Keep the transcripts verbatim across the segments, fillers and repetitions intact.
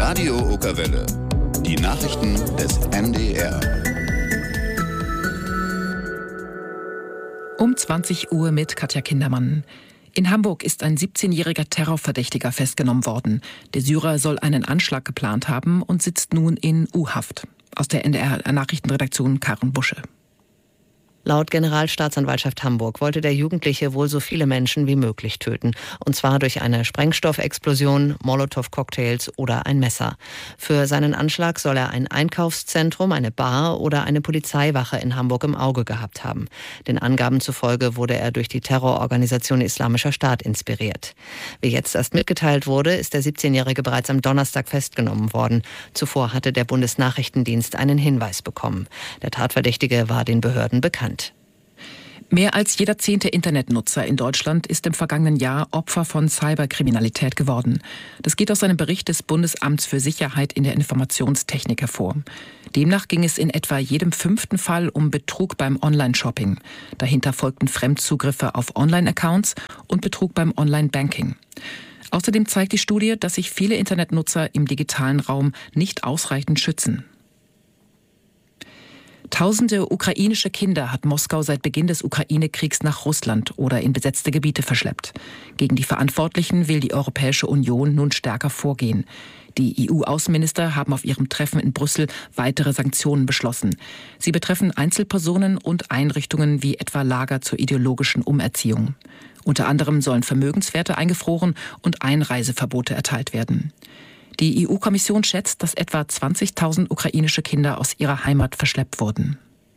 Radio Okerwelle. Die Nachrichten des N D R. Um zwanzig Uhr mit Katja Kindermann. In Hamburg ist ein siebzehnjähriger Terrorverdächtiger festgenommen worden. Der Syrer soll einen Anschlag geplant haben und sitzt nun in U-Haft. Aus der N D R-Nachrichtenredaktion Karen Busche. Laut Generalstaatsanwaltschaft Hamburg wollte der Jugendliche wohl so viele Menschen wie möglich töten. Und zwar durch eine Sprengstoffexplosion, Molotow-Cocktails oder ein Messer. Für seinen Anschlag soll er ein Einkaufszentrum, eine Bar oder eine Polizeiwache in Hamburg im Auge gehabt haben. Den Angaben zufolge wurde er durch die Terrororganisation Islamischer Staat inspiriert. Wie jetzt erst mitgeteilt wurde, ist der siebzehnjährige bereits am Donnerstag festgenommen worden. Zuvor hatte der Bundesnachrichtendienst einen Hinweis bekommen. Der Tatverdächtige war den Behörden bekannt. Mehr als jeder zehnte Internetnutzer in Deutschland ist im vergangenen Jahr Opfer von Cyberkriminalität geworden. Das geht aus einem Bericht des Bundesamts für Sicherheit in der Informationstechnik hervor. Demnach ging es in etwa jedem fünften Fall um Betrug beim Online-Shopping. Dahinter folgten Fremdzugriffe auf Online-Accounts und Betrug beim Online-Banking. Außerdem zeigt die Studie, dass sich viele Internetnutzer im digitalen Raum nicht ausreichend schützen. Tausende ukrainische Kinder hat Moskau seit Beginn des Ukraine-Kriegs nach Russland oder in besetzte Gebiete verschleppt. Gegen die Verantwortlichen will die Europäische Union nun stärker vorgehen. Die E U-Außenminister haben auf ihrem Treffen in Brüssel weitere Sanktionen beschlossen. Sie betreffen Einzelpersonen und Einrichtungen wie etwa Lager zur ideologischen Umerziehung. Unter anderem sollen Vermögenswerte eingefroren und Einreiseverbote erteilt werden. Die E U-Kommission schätzt, dass etwa zwanzigtausend ukrainische Kinder aus ihrer Heimat verschleppt wurden.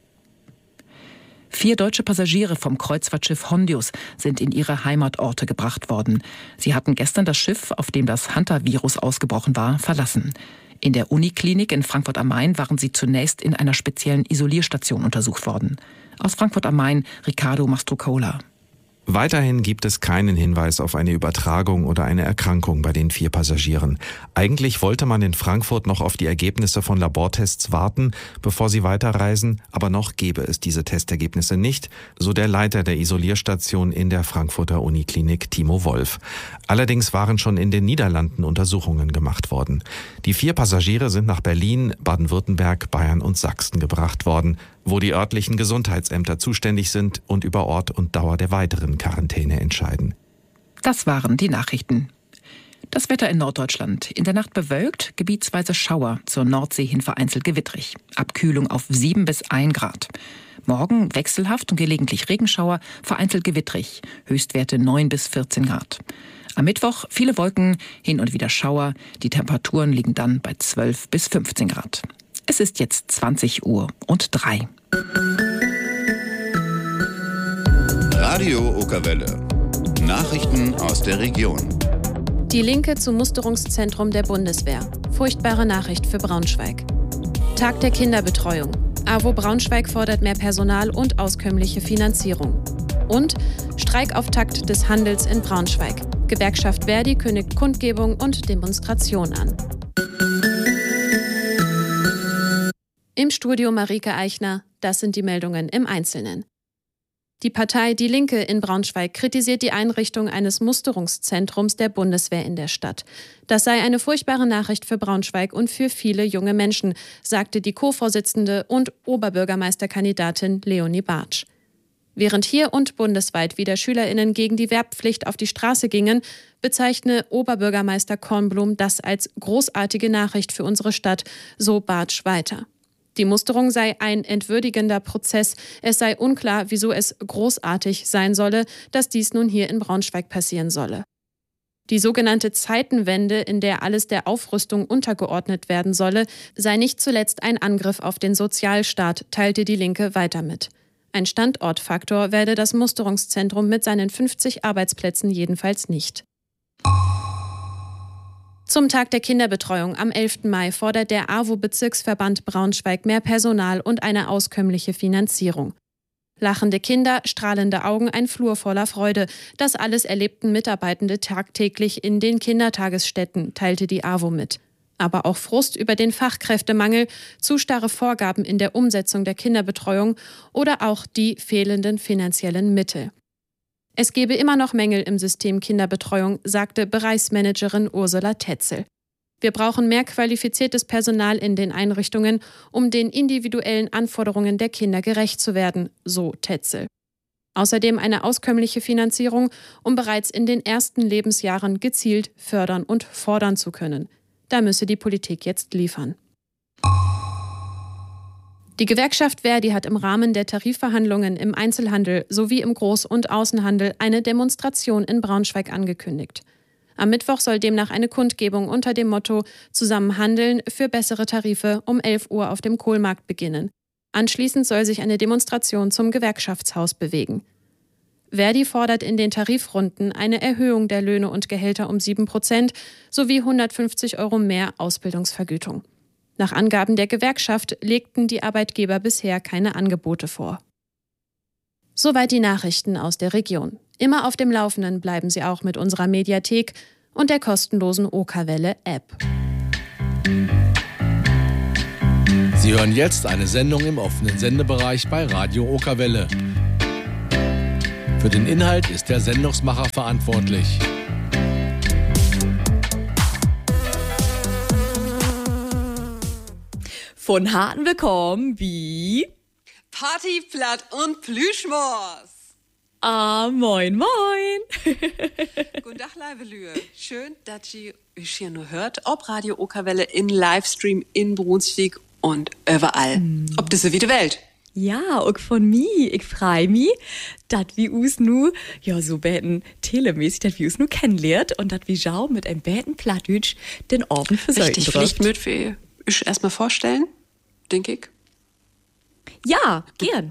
Vier deutsche Passagiere vom Kreuzfahrtschiff Hondius sind in ihre Heimatorte gebracht worden. Sie hatten gestern das Schiff, auf dem das Hantavirus ausgebrochen war, verlassen. In der Uniklinik in Frankfurt am Main waren sie zunächst in einer speziellen Isolierstation untersucht worden. Aus Frankfurt am Main, Ricardo Mastrocola. Weiterhin gibt es keinen Hinweis auf eine Übertragung oder eine Erkrankung bei den vier Passagieren. Eigentlich wollte man in Frankfurt noch auf die Ergebnisse von Labortests warten, bevor sie weiterreisen, aber noch gäbe es diese Testergebnisse nicht, so der Leiter der Isolierstation in der Frankfurter Uniklinik, Timo Wolf. Allerdings waren schon in den Niederlanden Untersuchungen gemacht worden. Die vier Passagiere sind nach Berlin, Baden-Württemberg, Bayern und Sachsen gebracht worden, wo die örtlichen Gesundheitsämter zuständig sind und über Ort und Dauer der weiteren Quarantäne entscheiden. Das waren die Nachrichten. Das Wetter in Norddeutschland. In der Nacht bewölkt, gebietsweise Schauer, zur Nordsee hin vereinzelt gewittrig. Abkühlung auf sieben bis ein Grad. Morgen wechselhaft und gelegentlich Regenschauer, vereinzelt gewittrig. Höchstwerte neun bis vierzehn Grad. Am Mittwoch viele Wolken, hin und wieder Schauer. Die Temperaturen liegen dann bei zwölf bis fünfzehn Grad. Es ist jetzt zwanzig Uhr und drei. Radio Okerwelle. Nachrichten aus der Region. Die Linke zum Musterungszentrum der Bundeswehr. Furchtbare Nachricht für Braunschweig. Tag der Kinderbetreuung. A W O Braunschweig fordert mehr Personal und auskömmliche Finanzierung. Und Streikauftakt des Handels in Braunschweig. Gewerkschaft Verdi kündigt Kundgebung und Demonstration an. Im Studio Marike Eichner, das sind die Meldungen im Einzelnen. Die Partei Die Linke in Braunschweig kritisiert die Einrichtung eines Musterungszentrums der Bundeswehr in der Stadt. Das sei eine furchtbare Nachricht für Braunschweig und für viele junge Menschen, sagte die Co-Vorsitzende und Oberbürgermeisterkandidatin Leonie Bartsch. Während hier und bundesweit wieder SchülerInnen gegen die Wehrpflicht auf die Straße gingen, bezeichne Oberbürgermeister Kornblum das als großartige Nachricht für unsere Stadt, so Bartsch weiter. Die Musterung sei ein entwürdigender Prozess. Es sei unklar, wieso es großartig sein solle, dass dies nun hier in Braunschweig passieren solle. Die sogenannte Zeitenwende, in der alles der Aufrüstung untergeordnet werden solle, sei nicht zuletzt ein Angriff auf den Sozialstaat, teilte die Linke weiter mit. Ein Standortfaktor werde das Musterungszentrum mit seinen fünfzig Arbeitsplätzen jedenfalls nicht. Zum Tag der Kinderbetreuung am elften Mai fordert der A W O-Bezirksverband Braunschweig mehr Personal und eine auskömmliche Finanzierung. Lachende Kinder, strahlende Augen, ein Flur voller Freude. Das alles erlebten Mitarbeitende tagtäglich in den Kindertagesstätten, teilte die A W O mit. Aber auch Frust über den Fachkräftemangel, zu starre Vorgaben in der Umsetzung der Kinderbetreuung oder auch die fehlenden finanziellen Mittel. Es gebe immer noch Mängel im System Kinderbetreuung, sagte Bereichsmanagerin Ursula Tetzel. Wir brauchen mehr qualifiziertes Personal in den Einrichtungen, um den individuellen Anforderungen der Kinder gerecht zu werden, so Tetzel. Außerdem eine auskömmliche Finanzierung, um bereits in den ersten Lebensjahren gezielt fördern und fordern zu können. Da müsse die Politik jetzt liefern. Die Gewerkschaft ver.di hat im Rahmen der Tarifverhandlungen im Einzelhandel sowie im Groß- und Außenhandel eine Demonstration in Braunschweig angekündigt. Am Mittwoch soll demnach eine Kundgebung unter dem Motto »Zusammen handeln für bessere Tarife« um elf Uhr auf dem Kohlmarkt beginnen. Anschließend soll sich eine Demonstration zum Gewerkschaftshaus bewegen. ver.di fordert in den Tarifrunden eine Erhöhung der Löhne und Gehälter um sieben Prozent sowie hundertfünfzig Euro mehr Ausbildungsvergütung. Nach Angaben der Gewerkschaft legten die Arbeitgeber bisher keine Angebote vor. Soweit die Nachrichten aus der Region. Immer auf dem Laufenden bleiben Sie auch mit unserer Mediathek und der kostenlosen Okerwelle-App. Sie hören jetzt eine Sendung im offenen Sendebereich bei Radio Okerwelle. Für den Inhalt ist der Sendungsmacher verantwortlich. Von harten Willkommen wie Party, Platt und Plüschmors. Ah, moin, moin. Guten Tag, liebe Lüe. Schön, dass ihr euch hier nur hört, ob Radio Okerwelle in Livestream in Brunswick und überall. Mm. Ob das so wie die Welt. Ja, auch von mir. Ich freu mich, dass wir uns nu, ja, so beten telemäßig, dass wir uns nu kennenlernt und dass wir schau mit einem beten Plattdeutsch den Abend für Richtig, vielleicht mit wir euch erstmal vorstellen, denke ich. Ja, gern.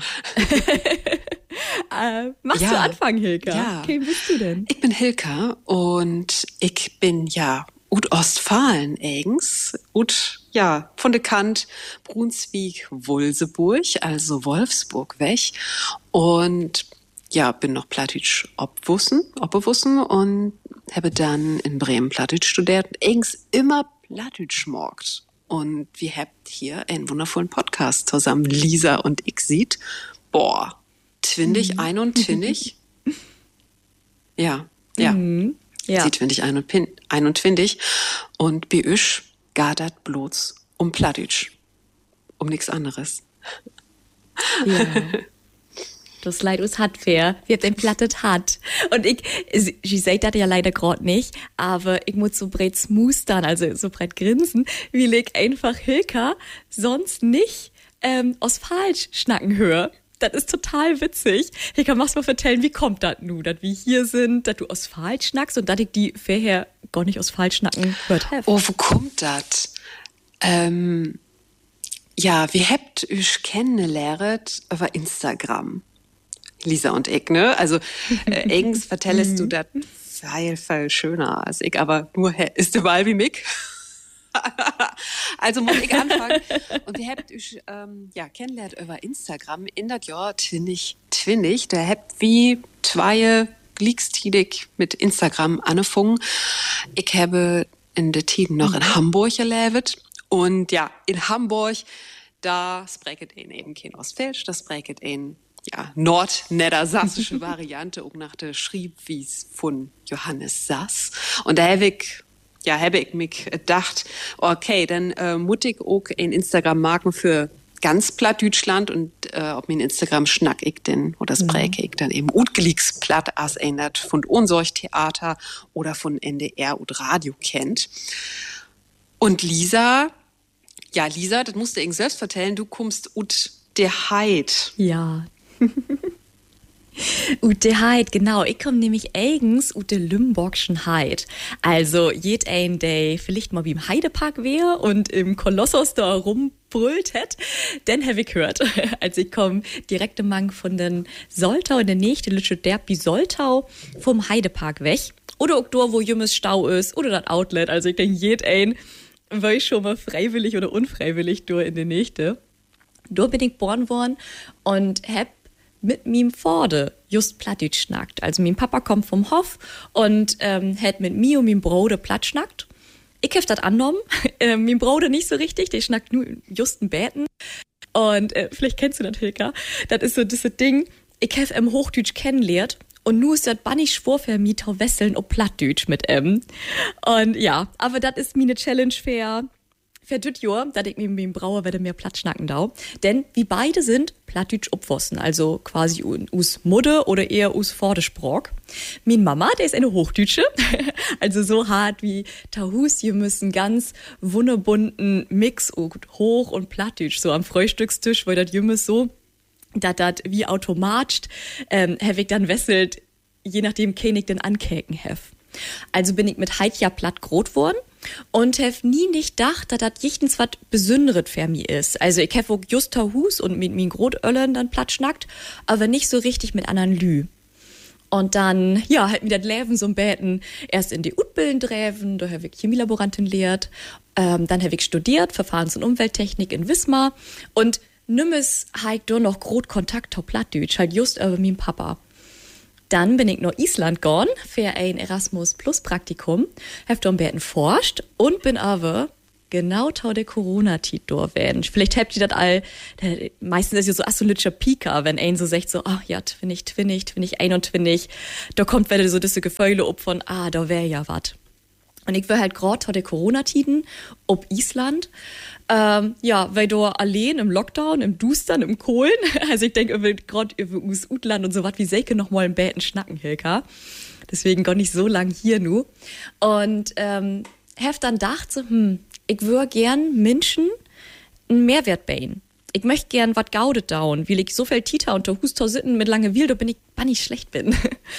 äh, machst ja. du Anfang, Hilka? Ja. Okay, wer bist du denn? Ich bin Hilka und ich bin ja ut Ostfalen eigens, ut ja von der Kant Brunswick-Wulseburg, also Wolfsburg weg und ja bin noch Plattdeutsch obwussen, obwussen und habe dann in Bremen Plattdeutsch studiert, eigens immer Plattdeutsch morgt. Und wir habt hier einen wundervollen Podcast zusammen, Lisa und ich sieht. Boah, twindig mhm. ein und twindig. ja, ja. Mhm. ja. Sie twindig ein und, pin, ein und twindig. Und bei euch gadert bloß um Plattdeutsch. Um nichts anderes. Ja. Das Leid uns hat fair. Wir haben den Plattet hat. Und ich, ich sehe das ja leider gerade nicht, aber ich muss so breit smustern, also so breit grinsen, wie ich einfach Hilka sonst nicht ähm, aus falsch schnacken höre. Das ist total witzig. Hilka, machst du mal vertellen, wie kommt das nu, dass wir hier sind, dass du aus falsch schnackst und dass ich die vorher gar nicht aus falsch schnacken hört habe. Oh, wo kommt das? Ähm, ja, wir habt euch kennengelernt über Instagram. Lisa und ich, ne? Also, äh, eigens vertellest du das viel, viel schöner als ich, aber nur ist der Ball wie mich. Also muss ich anfangen. Und ihr habt euch ähm, ja, kennengelernt über Instagram in das Jahr twinnig twinnig. Da habt wie zwei gleichzeitig mit Instagram angefangen. Ich habe in der Zeit noch in Hamburg gelebt. Und ja, in Hamburg, da spreekt ein eben kein Ostfälsch, das spreekt ein ja, nordniedersassische Variante, auch nach der Schriebwies von Johannes Sass. Und da habe ich, ja, habe ich mich gedacht, okay, dann äh, muss ich auch ein Instagram-Marken für ganz Plattdeutschland und äh, auf mein Instagram schnack ich denn, oder spreche ich dann eben utgeliks platt, als ändert von unsolch Theater oder von N D R und Radio kennt. Und Lisa, ja, Lisa, das musst du eben selbst vertellen, du kommst ut der Heid. Ja. Ute Heid, genau. Ich komme nämlich eigens Ute Lümborgschen Heid. Also, jed ein, der vielleicht mal wie im Heidepark wäre und im Kolossos da rumbrüllt hätt, den hab ich gehört. Also, ich komme direkt im Mang von den Soltau in der nächste Lütsche Derby Soltau vom Heidepark weg. Oder auch da, wo jümmes Stau ist, oder das Outlet. Also, ich denke, jed ein, war ich schon mal freiwillig oder unfreiwillig da in der nächste. Da bin ich geboren worden und hab mit miem Vorde just Plattdeutsch schnackt. Also mein Papa kommt vom Hof und ähm, hat mit mir und miem Bruder Platt schnackt. Ich hab das angenommen. äh, mein Bruder nicht so richtig, der schnackt nur just ein Beten. Und äh, vielleicht kennst du das, Hilka. Das ist so das Ding, ich hab im Hochdeutsch kennengelernt Und nu ist das bannig schwor für mich tau wesseln ob Plattdeutsch mit em. Und ja, aber das ist meine Challenge für für dit Jahr, dass ich mit dem Brauer werde mehr Platt schnacken dau. Denn wir beide sind Plattdeutsch obwossen, also quasi us Mudde oder eher us Vordesprach. Min Mama, der ist eine Hochdeutsche, also so hart wie Tahus, hier müssen ganz wunderbunten Mix hoch und Plattdeutsch, so am Frühstückstisch, weil das Jümmes so, dass das wie automatisch, ähm, hab ich dann wesselt, je nachdem, ken ich den ankäken hef. Also bin ich mit Heidja platt groß worden und hef nie nicht gedacht, dass das jichtens was Besonderes für mich ist. Also ich hef auch just Tahus und mit min Grotöllern dann platt schnackt, aber nicht so richtig mit anderen Lü. Und dann, ja, hat mir das Leben so beten, erst in die Utbillen dräven, da hab ich Chemielaborantin lehrt, ähm, dann hab ich studiert, Verfahrens- und Umwelttechnik in Wismar und nimmes hab ich da noch groß Kontakt zu Plattdeutsch, halt just über min Papa. Dann bin ich nach Island gegangen für ein Erasmus-Plus-Praktikum, hab da ein bisschen forscht und bin aber genau tau der Corona-Tit werden. Vielleicht habt ihr das all, meistens ist ja so astrologischer Pika, wenn ein so sagt so, ach ja, twinnig, twinnig, twinnig, ein und twinnig, da kommt wieder so diese Gefühle ob von, ah, da wär ja wat. Und ich war halt gerade tau der Corona-Titen ob Island, Ähm, ja, weil du allein im Lockdown, im Dustern, im Kohlen, also ich denke, ich will gerade über Utland und so was wie Seike noch mal im Bäten schnacken, Hilka. Deswegen gar nicht so lang hier nu. Und ähm, hab dann gedacht so, hm, ich würde gern Menschen einen Mehrwert bauen. Ich möchte gern wat gaudet daun, weil ich so viel Tita und der Hustau sitten mit lange Wiel, da bin ich, wann ich schlecht bin.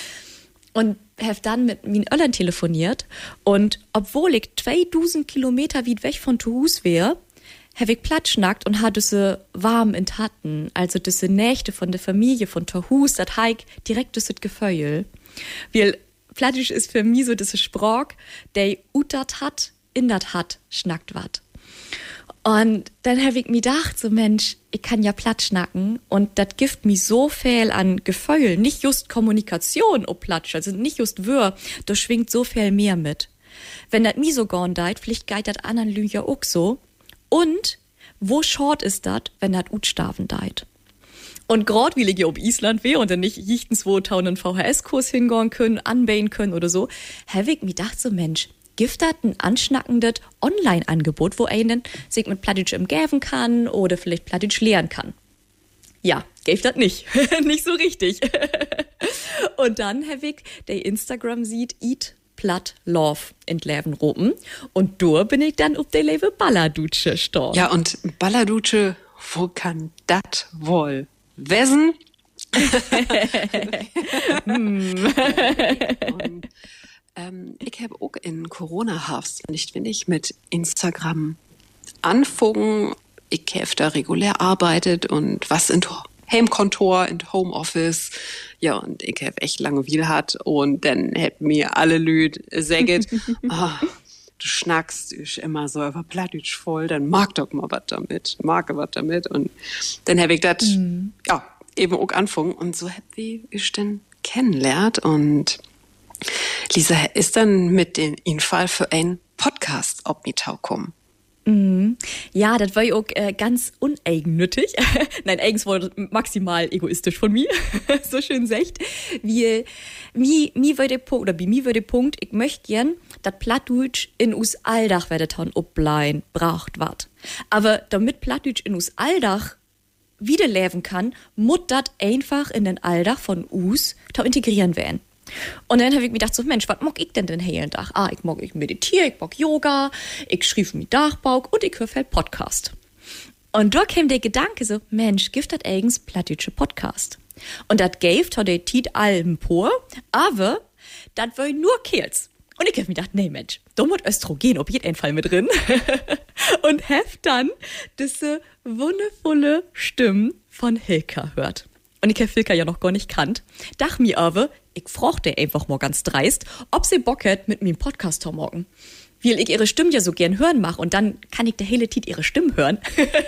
Und hab dann mit min Öllern telefoniert und obwohl ich zweitausend Kilometer weit weg von Tuhus wär, hab ich platt schnackt und hat diese warm in Taten, also diese Nächte von der Familie von Tahus, das heik direkt das Gefühl. Weil Plattdeutsch ist für mich so diese Sprach, der utat hat, in dat hat, schnackt wat. Und dann hab ich mir gedacht, so Mensch, ich kann ja platt schnacken und das gibt mir so viel an Gefühl, nicht just Kommunikation ob Platsch, also nicht just Wör, da schwingt so viel mehr mit. Wenn das mir so gorn deit, vielleicht geht das anderen Lü ja auch so. Und wo short ist das, wenn das Utstaven deit? Und grad wie ich ja ob Island wäre und dann nicht jichtens wo einen V H S-Kurs hingehen können, anbauen können oder so, hab ich mir gedacht, so Mensch, gibt das ein anschnackendes Online-Angebot, wo einen sich mit Plattdeutsch umgeben kann oder vielleicht Plattdeutsch lernen kann. Ja, gäf das nicht. Nicht so richtig. Und dann hab ich, der Instagram sieht, eat Platt Love in Levenropen. Und da bin ich dann auf der Leve Balladutsche gestorben. Ja, und Balladutsche, wo kann das wohl wesen? hm. und, ähm, ich habe auch in Corona-Hafs, nicht wenn ich mit Instagram anfangen. Ich habe da regulär arbeitet und was in Heimkontor, in Homeoffice. Ja, und ich habe echt lange wieder hat und dann hätt mir alle Lüd säget, oh, du schnackst, du ist immer so über Plattdeutsch voll, dann mag doch mal was damit, mag was damit und dann habe ich das, mhm. ja, eben auch anfangen und so hab ich dann kennenlernt und Lisa ist dann mit dem Infall für einen Podcast ob mir tau kommen. Mhm. Ja, das war ja auch äh, ganz uneigennützig. Nein, eigens war maximal egoistisch von mir. So schön secht. Wie, wie, mir war der Punkt, oder wie mir war der Punkt, ich möchte gern, dass Plattdeutsch in us Alldach werde taun oblein, braucht wat. Aber damit Plattdeutsch in us Alldach wieder leben kann, muss das einfach in den Alldach von us tau integrieren werden. Und dann habe ich mir gedacht, so Mensch, was mag ich denn den heilen Tag? Ah, ich mag ich meditiere, ich mag Yoga, ich schrieb mir Dachbauch und ich höre viel Podcast. Und da kam der Gedanke so, Mensch, gibt das eigens Plattdeutsche Podcast? Und das gäf to der Tiet Alben por, aber das war nur Kehls. Und ich habe mir gedacht, nee Mensch, da muss Östrogen auf jeden Fall mit drin. Und hab dann diese wundervolle Stimme von Hilka hört. Und ich habe Hilka ja noch gar nicht kannt. Dach mir aber, ich fragte einfach mal ganz dreist, ob sie Bock hat mit mir im Podcast zu morgen. Weil ich ihre Stimme ja so gern hören mache und dann kann ich der hele Tiet ihre Stimme hören.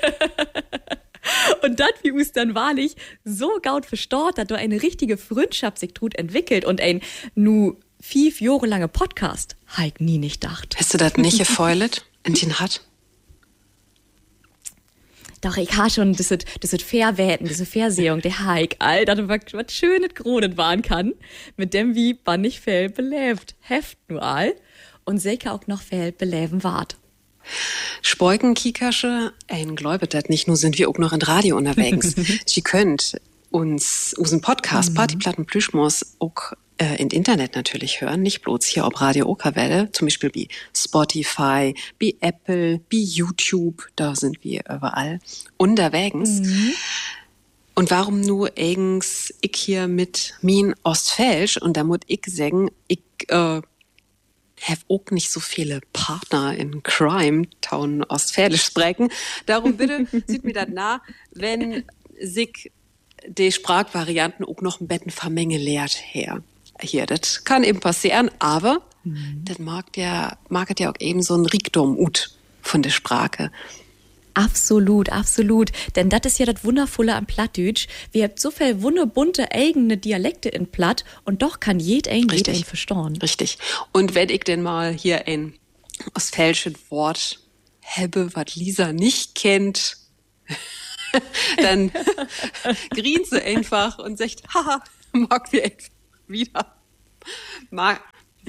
Und das, wie us dann wahrlich so gaut verstaut, dass da eine richtige Freundschaft sich tut entwickelt und ein nu fünf Jahre lange Podcast, hab ich nie nicht gedacht. Hast du das nicht gefeulet in den Hat? Doch, ich habe schon das das Fairwerten, diese Fairsehung, der Hike, Alter, was, was schönes Kronen waren kann, mit dem wie wann ich viel belebt. Heft nur all und sicher auch noch viel beleben wart. Speuken, Kiekersche, ein Gläubet, dat nicht nur sind wir auch noch in Radio unterwegs. Sie könnt uns unseren Podcast, mhm. Partyplatten Plüschmos, auch äh, im Internet natürlich hören, nicht bloß hier auf Radio Okerwelle, zum Beispiel wie Spotify, wie Apple, wie YouTube, da sind wir überall unterwegs. Mhm. Und warum nur eigens ich hier mit min Ostfälsch und da muss ich sagen, ich äh, habe auch nicht so viele Partner in Crime Town Ostfälisch sprechen. Darum bitte sieht mir das nah, wenn sich die Sprachvarianten auch noch ein Betten vermenge lehrt her. Hier, das kann eben passieren, aber mhm. das mag ja, mag ja auch eben so ein Riekdom ut von der Sprache. Absolut, absolut. Denn das ist ja das Wundervolle am Plattdeutsch. Wir haben so viel wunderbunte eigene Dialekte in Platt und doch kann jeder ein jeder verstehen. Richtig. Und wenn ich denn mal hier ein ostfälsches Wort habe, was Lisa nicht kennt, dann grinst sie einfach und sagt, haha, mag wir einfach wieder. Mag.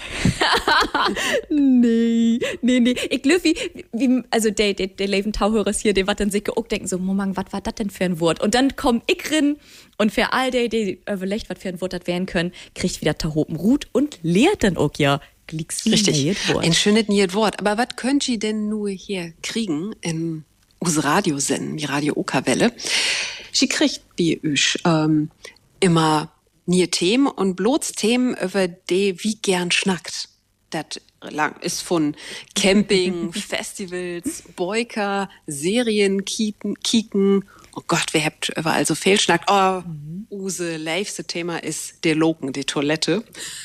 nee, nee, nee. Ich glaube, wie, wie, also der, der, der Leven Tauhörer hier, der wird dann sicher auch denken, so, Moment, was war das denn für ein Wort? Und dann komm ich rein und für all die, die überlegt, was für ein Wort das werden können, kriegt wieder Tahopen Rut und lehrt dann auch ja Glicks. Richtig, ein schönes neues Wort. Aber was könnt ihr denn nur hier kriegen in us Radio senden, die Radio Okerwelle? Sie kriegt wie euch ähm, immer nie Themen und bloß Themen, über die wie gern schnackt. Das ist von Camping, Festivals, Boiker, Serien, Kieken, Kieken. Oh Gott, wer habt überall so viel schnackt. Oh, mhm. Use liebste Thema ist der Loken, die Toilette.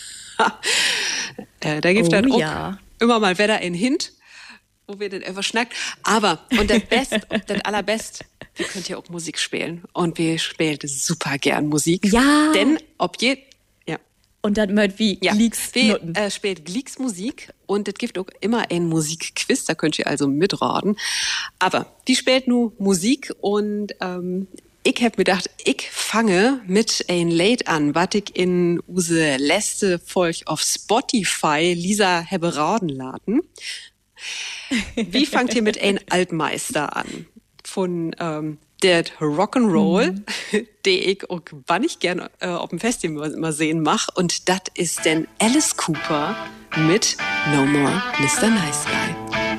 äh, da gibt es oh, dann auch ja. immer mal wieder einen Hint, wo wir den überschnackt. Aber, und das Best, das Allerbest, wir könnt ja auch Musik spielen. Und wir spielen super gern Musik. Ja. Denn ob je, ja. Und dann mal wie ja. Glicks Wir äh, spielen Glicks Musik und es gibt auch immer einen Musikquiz, da könnt ihr also mitraten. Aber die spielt nur Musik und ähm, ich hab mir gedacht, ich fange mit ein Lied an, was ich in use letzte Folge auf Spotify Lisa habe raten laden. Wie fangt ihr mit ein Altmeister an? Von ähm, der Rock'n'Roll, mhm. den ich auch wann ich gerne äh, auf dem Festival immer sehen mache. Und das ist denn Alice Cooper mit No More Mister Nice Guy.